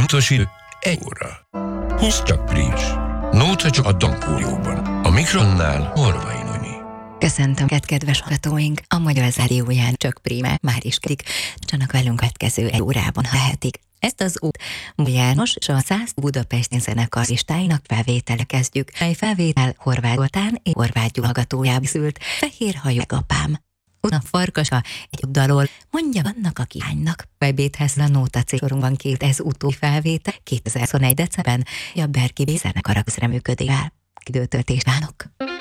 Pontos idő 1 óra. Húsz csak friss. Nóta csak a Dankórióban. A mikronnál Horvai Nonyi. Köszöntöm, kedves hallgatóink! A Magyar Rádióján Csak Príme már is kedik, csanak velünk következő 1 órában lehetik. Ezt az út János és a 100 Budapesti zenekar listáinak felvétele kezdjük, mely felvétel Horváth Zoltán és Horváth Gyula hallgatójába szült Fehér hajú apám. A farkasa egy dalol mondja annak a kiánynak. Bebéthez a Nóta cégsorunkban két ez utóbbi felvétel 2021. decemberben a Berki zenekar közreműködével. Időtöltést kívánok!